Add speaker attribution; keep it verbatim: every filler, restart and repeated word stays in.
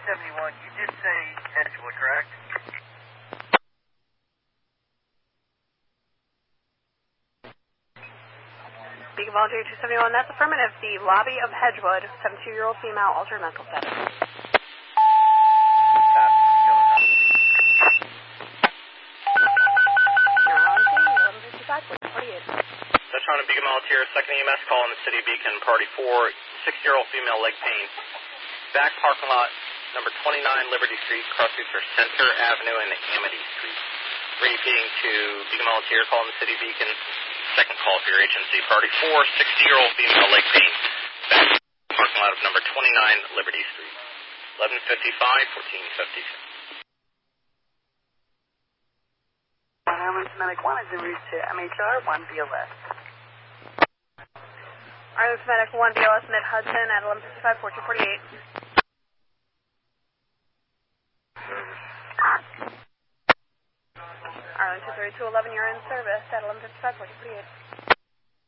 Speaker 1: seventy-one, you did say Edgewood, correct?
Speaker 2: Beacon Volunteer two seventy-one, that's affirmative. The lobby of Hedgewood, seventy-two-year-old female, altered mental status. You're on scene, eleven fifty-five, forty-eight.
Speaker 3: Touchdown Beacon Volunteer, second E M S call in the city of Beacon, party four, sixty-year-old female, leg pain. Back parking lot, number twenty-nine Liberty Street, crossing for Center Avenue and Amity Street. Repeating to Beacon Volunteer, call in the city of Beacon. Second call for your agency. Party four, sixty-year-old female, leg pain. Back parking lot of number twenty-nine Liberty Street. eleven fifty-five, fourteen fifty-six.
Speaker 4: Arlington Medic one is en route to M H R one B L S.
Speaker 2: Arlington Medic one B L S mid Hudson at eleven fifty-five, fourteen forty-eight. Arlington thirty-two eleven, you're in service at eleven fifty-five, fourteen forty-eight.